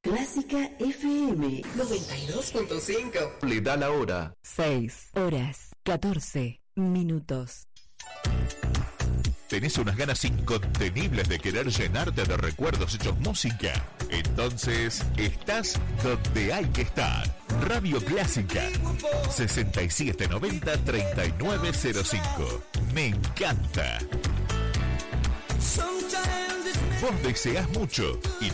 Clásica FM 92.5. Le da la hora. 6:14. ¿Tenés unas ganas incontenibles de querer llenarte de recuerdos hechos música? Entonces, estás donde hay que estar. Radio Clásica 6790-3905. Me encanta. Vos deseás mucho y